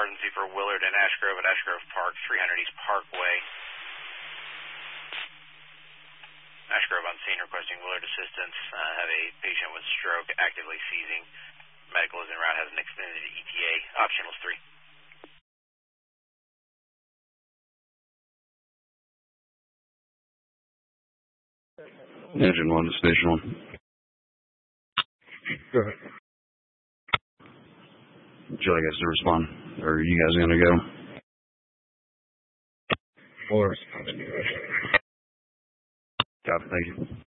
emergency for Willard and Ash Grove at Ash Grove Park, 300 East Parkway. Ash Grove on scene requesting Willard assistance. Have a patient with stroke actively seizing. Medical is en route, has an extended ETA. Option was 3. Engine 1 to Station 1. Go ahead. Would you like us to respond? Or are you guys going to go? We'll respond. Copy, thank you.